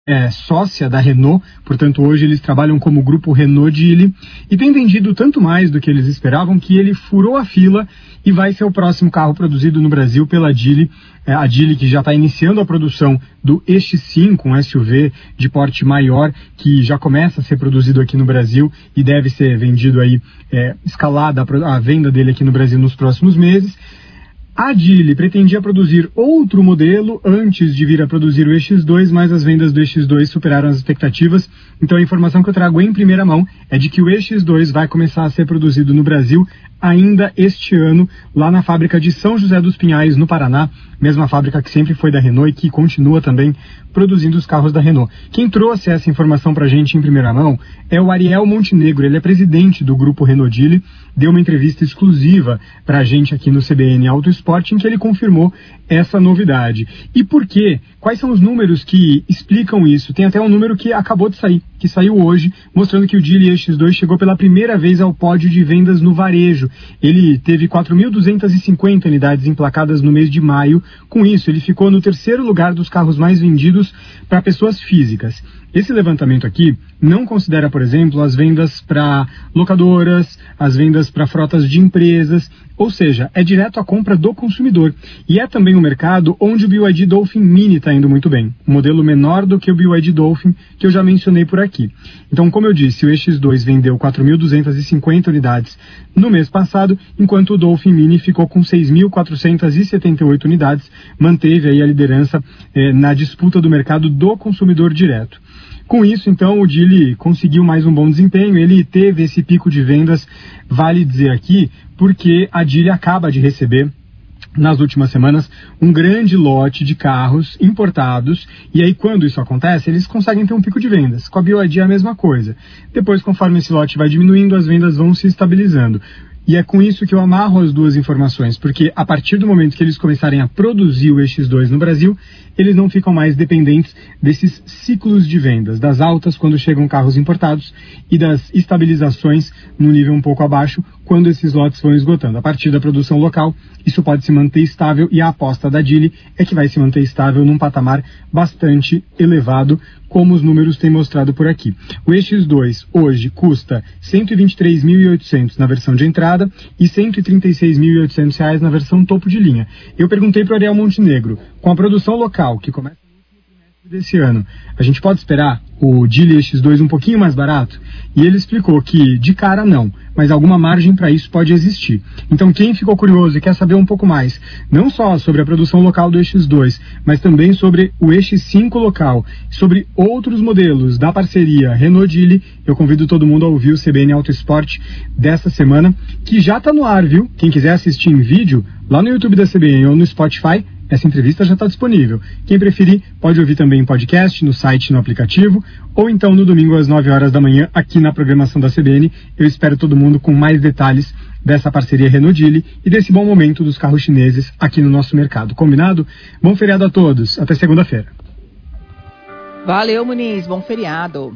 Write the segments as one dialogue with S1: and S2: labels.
S1: sócia da Renault, portanto hoje eles trabalham como grupo Renault Geely e tem vendido tanto mais do que eles esperavam que ele furou a fila e vai ser o próximo carro produzido no Brasil pela Geely, a Geely que já está iniciando a produção do EX5, um SUV de porte maior que já começa a ser produzido aqui no Brasil e deve ser vendido aí, escalada a venda dele aqui no Brasil nos próximos meses. A Geely pretendia produzir outro modelo antes de vir a produzir o EX2, mas as vendas do EX2 superaram as expectativas. Então a informação que eu trago em primeira mão é de que o EX2 vai começar a ser produzido no Brasil ainda este ano, lá na fábrica de São José dos Pinhais, no Paraná, mesma fábrica que sempre foi da Renault e que continua também produzindo os carros da Renault. Quem trouxe essa informação pra gente em primeira mão é o Ariel Montenegro, ele é presidente do grupo Renault Geely, deu uma entrevista exclusiva pra gente aqui no CBN Auto Esporte, em que ele confirmou essa novidade. E por quê? Quais são os números que explicam isso? Tem até um número que acabou de sair, que saiu hoje, mostrando que o Geely EX2 chegou pela primeira vez ao pódio de vendas no varejo. Ele teve 4.250 unidades emplacadas no mês de maio. Com isso, ele ficou no terceiro lugar dos carros mais vendidos para pessoas físicas. Esse levantamento aqui não considera, por exemplo, as vendas para locadoras, as vendas para frotas de empresas, ou seja, é direto à compra do consumidor. E é também um mercado onde o BYD Dolphin Mini está indo muito bem, um modelo menor do que o BYD Dolphin, que eu já mencionei por aqui. Então, como eu disse, o EX2 vendeu 4.250 unidades no mês passado, enquanto o Dolphin Mini ficou com 6.478 unidades, manteve aí a liderança na disputa do mercado do consumidor direto. Com isso, então, o Geely conseguiu mais um bom desempenho, ele teve esse pico de vendas, vale dizer aqui, porque a Geely acaba de receber, nas últimas semanas, um grande lote de carros importados, e aí quando isso acontece, eles conseguem ter um pico de vendas. Com a BYD é a mesma coisa. Depois, conforme esse lote vai diminuindo, as vendas vão se estabilizando. E é com isso que eu amarro as duas informações, porque a partir do momento que eles começarem a produzir o EX2 no Brasil, eles não ficam mais dependentes desses ciclos de vendas, das altas quando chegam carros importados e das estabilizações no nível um pouco abaixo quando esses lotes vão esgotando. A partir da produção local, isso pode se manter estável e a aposta da Geely é que vai se manter estável num patamar bastante elevado, como os números têm mostrado por aqui. O EX2 hoje custa R$ 123.800 na versão de entrada e R$ 136.800 na versão topo de linha. Eu perguntei para o Ariel Montenegro, com a produção local, que começa no último trimestre desse ano, a gente pode esperar o Geely EX2 um pouquinho mais barato? E ele explicou que, de cara, não, mas alguma margem para isso pode existir. Então, quem ficou curioso e quer saber um pouco mais, não só sobre a produção local do EX2, mas também sobre o EX5 local, sobre outros modelos da parceria Renault-Geely, eu convido todo mundo a ouvir o CBN Auto Esporte dessa semana, que já está no ar, viu? Quem quiser assistir em vídeo, lá no YouTube da CBN ou no Spotify, essa entrevista já está disponível. Quem preferir, pode ouvir também em podcast, no site, no aplicativo, ou então no domingo às 9 horas da manhã, aqui na programação da CBN. Eu espero todo mundo com mais detalhes dessa parceria Renault-Geely e desse bom momento dos carros chineses aqui no nosso mercado. Combinado? Bom feriado a todos. Até segunda-feira.
S2: Valeu, Muniz. Bom feriado.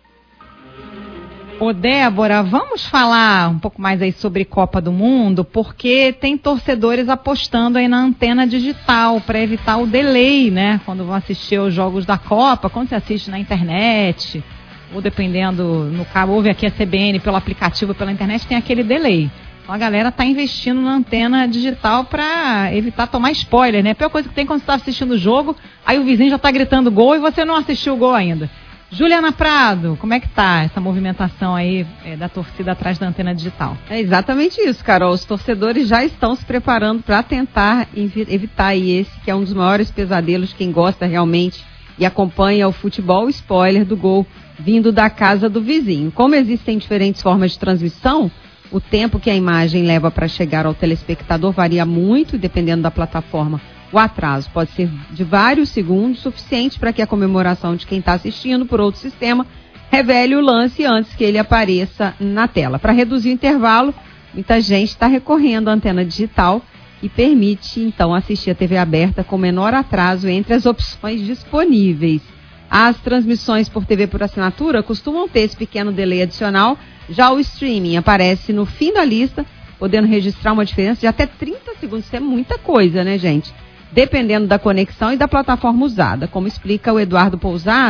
S2: Ô, Débora, vamos falar um pouco mais aí sobre Copa do Mundo, porque tem torcedores apostando aí na antena digital para evitar o delay, né? Quando vão assistir os jogos da Copa, quando você assiste na internet, ou dependendo, no cabo, ouve aqui a CBN pelo aplicativo, pela internet, tem aquele delay. Então a galera tá investindo na antena digital para evitar tomar spoiler, né? A pior coisa que tem quando você tá assistindo o jogo, aí o vizinho já tá gritando gol e você não assistiu o gol ainda. Juliana Prado, como é que tá essa movimentação aí da torcida atrás da antena digital?
S3: É exatamente isso, Carol. Os torcedores já estão se preparando para tentar evitar aí esse que é um dos maiores pesadelos de quem gosta realmente e acompanha o futebol, o spoiler do gol vindo da casa do vizinho. Como existem diferentes formas de transmissão, o tempo que a imagem leva para chegar ao telespectador varia muito, dependendo da plataforma. O atraso pode ser de vários segundos, suficiente para que a comemoração de quem está assistindo por outro sistema revele o lance antes que ele apareça na tela. Para reduzir o intervalo, muita gente está recorrendo à antena digital e permite, então, assistir a TV aberta com menor atraso entre as opções disponíveis. As transmissões por TV por assinatura costumam ter esse pequeno delay adicional, já o streaming aparece no fim da lista, podendo registrar uma diferença de até 30 segundos. Isso é muita coisa, né, gente? Dependendo da conexão e da plataforma usada, como explica o Eduardo Pousada.